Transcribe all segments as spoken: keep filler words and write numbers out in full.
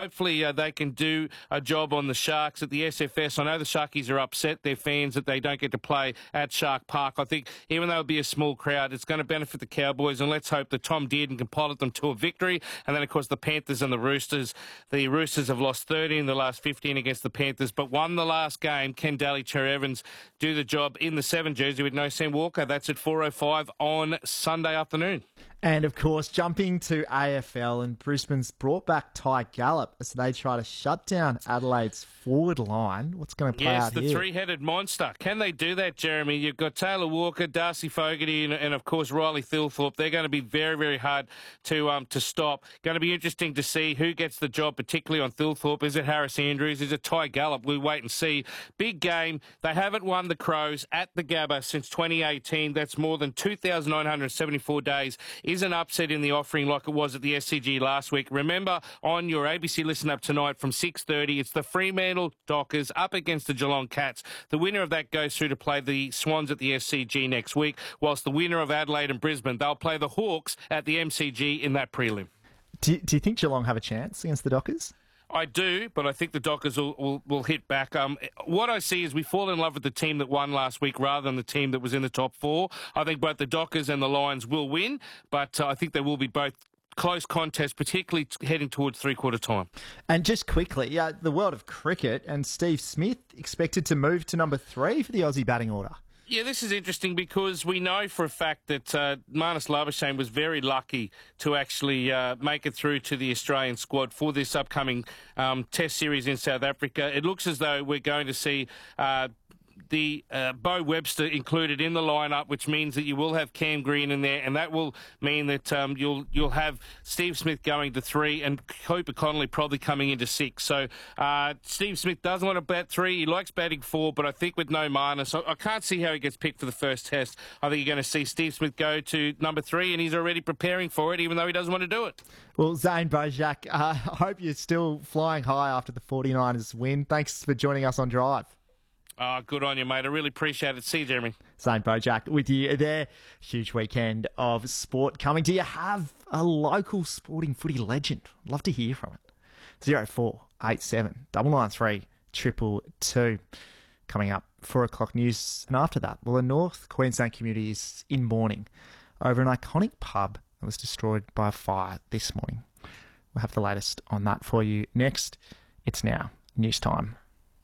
hopefully uh, they can do a job on the Sharks at the S F S. I know the Sharkies are upset, their fans, that they don't get to play at Shark Park. I think even though it'll be a small crowd, it's going to benefit the Cowboys, and let's hope that Tom Dearden can pilot them to a victory. And then, of course, the Panthers and the Roosters. The Roosters have lost thirteen in the last fifteen against the Panthers, but won the last game. Can Daly Cherry Evans do the job in the seven jersey with no Sam Walker? That's at four oh five on Sunday afternoon. And, of course, jumping to A F L, and Brisbane's brought back Ty Gallup as they try to shut down Adelaide's forward line. What's going to play yes, out the here? three-headed monster. Can they do that, Jeremy? You've got Taylor Walker, Darcy Fogarty, and, and of course, Riley Thilthorpe. They're going to be very, very hard to um to stop. Going to be interesting to see who gets the job, particularly on Thilthorpe. Is it Harris Andrews? Is it Ty Gallup? We'll wait and see. Big game. They haven't won the Crows at the Gabba since twenty eighteen. That's more than two thousand nine hundred seventy-four days. Is an upset in the offering like it was at the S C G last week. Remember, on your A B C Listen Up tonight from six thirty, it's the Fremantle Dockers up against the Geelong Cats. The winner of that goes through to play the Swans at the S C G next week, whilst the winner of Adelaide and Brisbane, they'll play the Hawks at the M C G in that prelim. Do, do you think Geelong have a chance against the Dockers? I do, but I think the Dockers will, will, will hit back. Um, what I see is we fall in love with the team that won last week rather than the team that was in the top four. I think both the Dockers and the Lions will win, but uh, I think they will be both close contests, particularly heading towards three-quarter time. And just quickly, yeah, the world of cricket, and Steve Smith expected to move to number three for the Aussie batting order. Yeah, this is interesting because we know for a fact that uh, Marnus Labuschagne was very lucky to actually uh, make it through to the Australian squad for this upcoming um, Test series in South Africa. It looks as though we're going to see Uh, the uh, Bo Webster included in the lineup, which means that you will have Cam Green in there, and that will mean that um, you'll you'll have Steve Smith going to three and Cooper Connolly probably coming into six. So uh, Steve Smith doesn't want to bat three. He likes batting four, but I think with no Marnus, I, I can't see how he gets picked for the first test. I think you're going to see Steve Smith go to number three, and he's already preparing for it, even though he doesn't want to do it. Well, Zane Bojak, uh, I hope you're still flying high after the forty-niners win. Thanks for joining us on Drive. Oh, good on you, mate. I really appreciate it. See you, Jeremy. Zane Bojak with you there. Huge weekend of sport coming. Do you have a local sporting footy legend? Love to hear from it. zero four eight seven nine nine three two two two. Coming up, four o'clock news. And after that, well, the North Queensland community is in mourning over an iconic pub that was destroyed by a fire this morning. We'll have the latest on that for you next. It's now news time.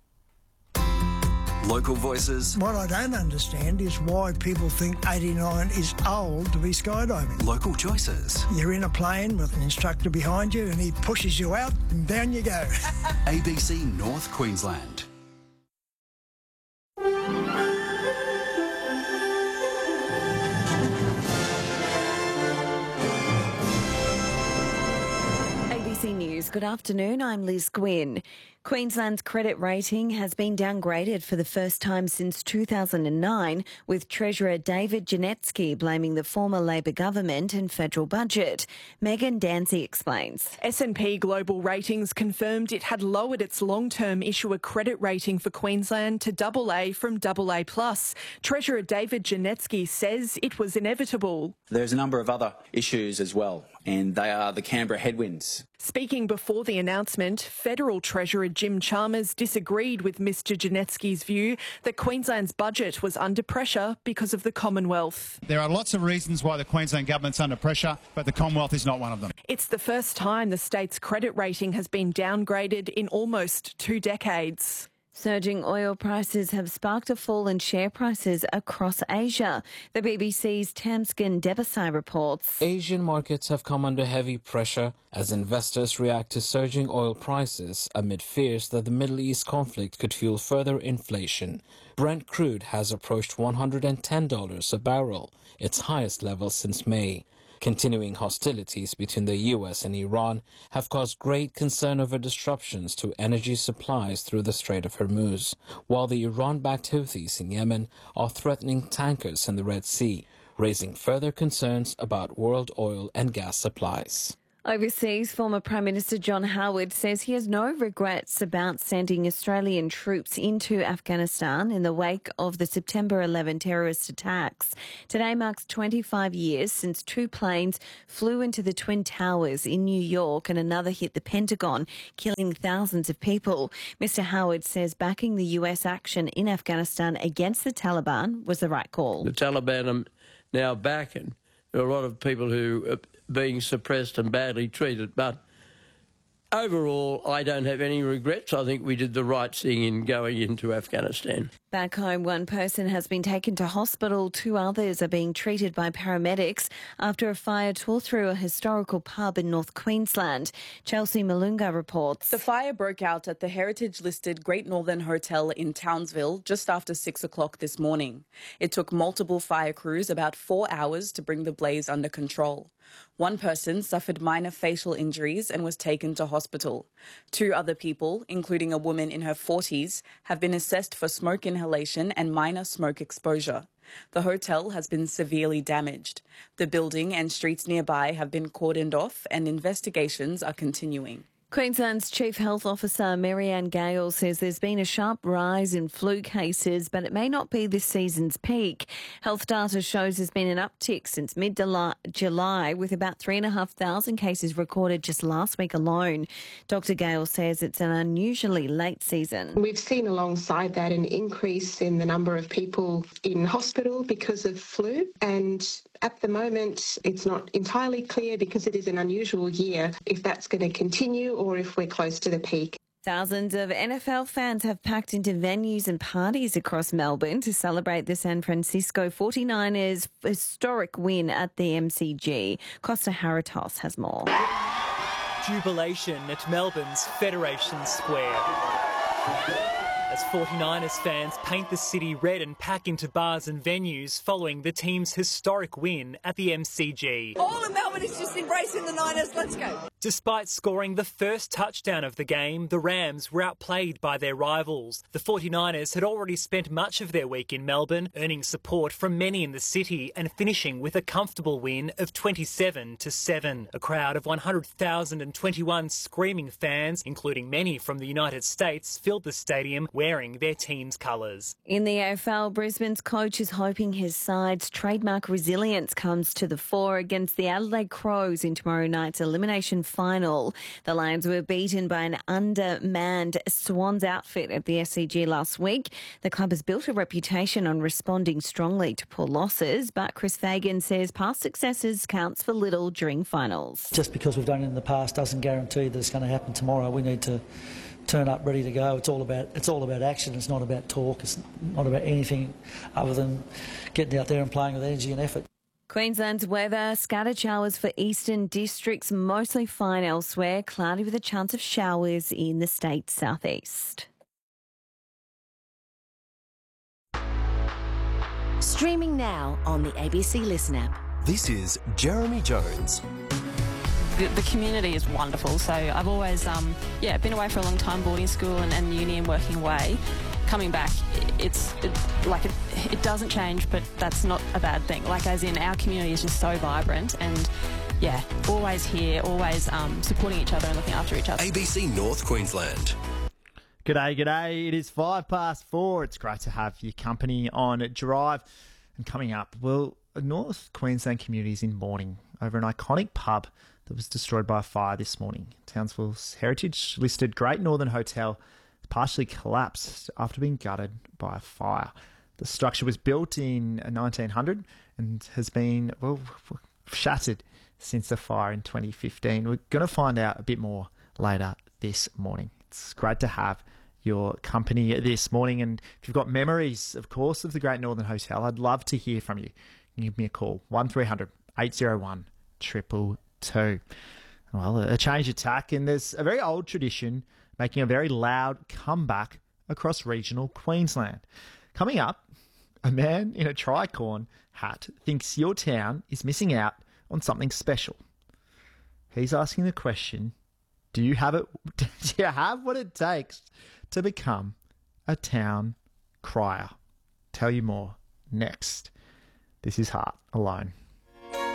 Local voices. What I don't understand is why people think eighty-nine is old to be skydiving. Local choices. You're in a plane with an instructor behind you and he pushes you out and down you go. A B C North Queensland. A B C News, good afternoon, I'm Liz Gwynn. Queensland's credit rating has been downgraded for the first time since two thousand nine, with Treasurer David Janetsky blaming the former Labor government and federal budget. Megan Dancy explains. S and P Global Ratings confirmed it had lowered its long-term issuer credit rating for Queensland to double A from double A plus. Treasurer David Janetsky says it was inevitable. There's a number of other issues as well, and they are the Canberra headwinds. Speaking before the announcement, Federal Treasurer Jim Chalmers disagreed with Mr Janetsky's view that Queensland's budget was under pressure because of the Commonwealth. There are lots of reasons why the Queensland government's under pressure, but the Commonwealth is not one of them. It's the first time the state's credit rating has been downgraded in almost two decades. Surging oil prices have sparked a fall in share prices across Asia. The B B C's Tamskin Debasai reports. Asian markets have come under heavy pressure as investors react to surging oil prices amid fears that the Middle East conflict could fuel further inflation. Brent crude has approached one hundred ten dollars a barrel, its highest level since May. Continuing hostilities between the U S and Iran have caused great concern over disruptions to energy supplies through the Strait of Hormuz, while the Iran-backed Houthis in Yemen are threatening tankers in the Red Sea, raising further concerns about world oil and gas supplies. Overseas, former Prime Minister John Howard says he has no regrets about sending Australian troops into Afghanistan in the wake of the September eleventh terrorist attacks. Today marks twenty-five years since two planes flew into the Twin Towers in New York and another hit the Pentagon, killing thousands of people. Mister Howard says backing the U S action in Afghanistan against the Taliban was the right call. The Taliban are now back, and there are a lot of people who are being suppressed and badly treated. But overall, I don't have any regrets. I think we did the right thing in going into Afghanistan. Back home, one person has been taken to hospital. Two others are being treated by paramedics after a fire tore through a historical pub in North Queensland. Chelsea Malunga reports. The fire broke out at the heritage-listed Great Northern Hotel in Townsville just after six o'clock this morning. It took multiple fire crews about four hours to bring the blaze under control. One person suffered minor facial injuries and was taken to hospital. Two other people, including a woman in her forties, have been assessed for smoke inhalation and minor smoke exposure. The hotel has been severely damaged. The building and streets nearby have been cordoned off and investigations are continuing. Queensland's Chief Health Officer Marianne Gale says there's been a sharp rise in flu cases, but it may not be this season's peak. Health data shows there's been an uptick since mid-July, with about three thousand five hundred cases recorded just last week alone. Doctor Gale says it's an unusually late season. We've seen alongside that an increase in the number of people in hospital because of flu, and at the moment it's not entirely clear, because it is an unusual year, if that's going to continue or if we're close to the peak. Thousands of N F L fans have packed into venues and parties across Melbourne to celebrate the San Francisco forty-niners' historic win at the M C G. Costa Haratos has more. Jubilation at Melbourne's Federation Square as forty-niners fans paint the city red and pack into bars and venues following the team's historic win at the M C G. All of Melbourne is just embracing the Niners. Let's go. Despite scoring the first touchdown of the game, the Rams were outplayed by their rivals. The forty-niners had already spent much of their week in Melbourne, earning support from many in the city and finishing with a comfortable win of twenty-seven to seven. A crowd of one hundred thousand twenty-one screaming fans, including many from the United States, filled the stadium wearing their team's colours. In the A F L, Brisbane's coach is hoping his side's trademark resilience comes to the fore against the Adelaide Crows in tomorrow night's elimination final. The Lions were beaten by an undermanned Swans outfit at the S C G last week. The club has built a reputation on responding strongly to poor losses, but Chris Fagan says past successes counts for little during finals. Just because we've done it in the past doesn't guarantee that it's going to happen tomorrow. We need to turn up ready to go. It's all about it's all about action. It's not about talk. It's not about anything other than getting out there and playing with energy and effort. Queensland's weather, scattered showers for eastern districts, mostly fine elsewhere, cloudy with a chance of showers in the state's southeast. Streaming now on the A B C Listen app. This is Jeremy Jones. The, the community is wonderful. So I've always, um, yeah, been away for a long time, boarding school and, and uni and working away. Coming back, it's it, like it, it doesn't change, but that's not a bad thing. Like, as in, our community is just so vibrant and, yeah, always here, always um, supporting each other and looking after each other. A B C North Queensland. G'day, g'day. It is five past four. It's great to have your company on Drive. And coming up, well, North Queensland communities in mourning over an iconic pub that was destroyed by a fire this morning. Townsville's heritage-listed Great Northern Hotel partially collapsed after being gutted by a fire. The structure was built in nineteen hundred and has been, well, shattered since the fire in twenty fifteen. We're going to find out a bit more later this morning. It's great to have your company this morning. And if you've got memories, of course, of the Great Northern Hotel, I'd love to hear from you. You can give me a call, one three hundred eight oh one two two two. Well, a change of tack, and there's a very old tradition making a very loud comeback across regional Queensland. Coming up, a man in a tricorn hat thinks your town is missing out on something special. He's asking the question, do you have it? Do you have what it takes to become a town crier? Tell you more next. This is Heart Alone.